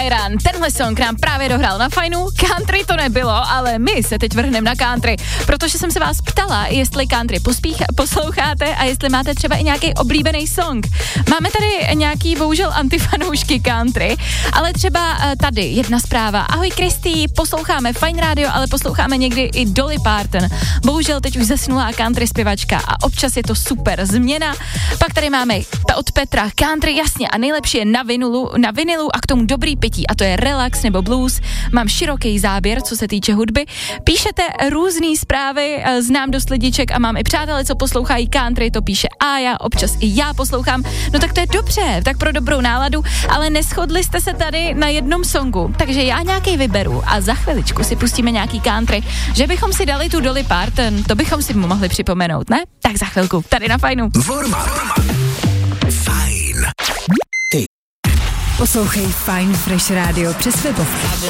Sheeran. Tenhle song nám právě dohrál na Fajnu. Country to nebylo, ale my se teď vrhneme na country, protože jsem se vás ptala, jestli country posloucháte a jestli máte třeba i nějaký oblíbený song. Máme tady nějaký bohužel antifanoušky country, ale třeba tady jedna zpráva. Ahoj Kristý, posloucháme Fajn rádio, ale posloucháme někdy i Dolly Parton. Bohužel teď už zesnulá country zpěvačka a občas je to super změna. Pak tady máme od Petra country, jasně, a nejlepší je na vinilu a k tomu dobrý pití, a to je relax nebo blues. Mám široký záběr, co se týče hudby. Píšete různý zprávy, znám dost lidiček a mám i přátelé, co poslouchají country, to píše Ája, občas i já poslouchám. No tak to je dobře, tak pro dobrou náladu, ale neshodli jste se tady na jednom songu, takže já nějaký vyberu a za chviličku si pustíme nějaký country, že bychom si dali tu Dolly Parton, to bychom si mohli připomenout, ne? Tak za chvilku, tady na Fajnu. Fajn. Ty. Poslouchej Fajn Fresh Radio přes webovku.